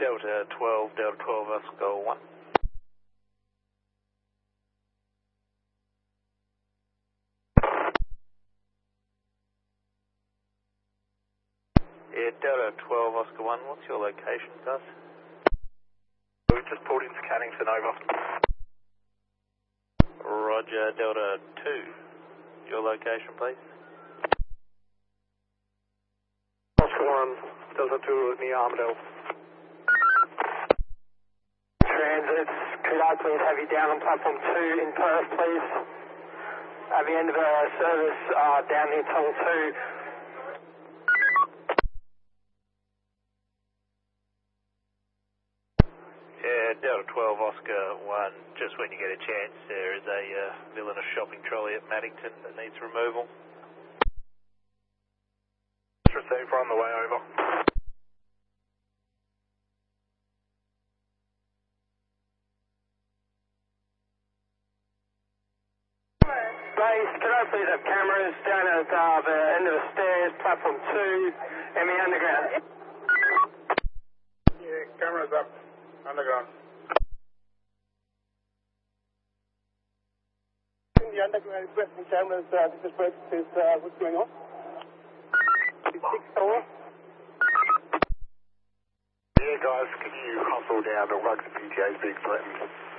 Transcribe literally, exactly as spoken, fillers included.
Delta twelve, Delta twelve, Oscar one. Yeah, Delta twelve, Oscar one, what's your location, Gus? We've just pulled into Cannington, over. Roger, Delta two, your location, please. Oscar one, Delta two, near Armadale. Transits, could I please have you down on platform two in Perth, please? At the end of our service, uh, down near tunnel two. Yeah, Delta twelve, Oscar one, just when you get a chance, there is a uh, villainous shopping trolley at Maddington that needs removal. Received, we're on the way over. Base, could I please have cameras down at uh, the end of the stairs, platform two, and the underground? Yeah, cameras up, underground. In the underground, requesting cameras, uh, this is Brett, is, uh, what's going on? Six four. Yeah, guys, can you hustle down? The rugs of P T A's being threatened.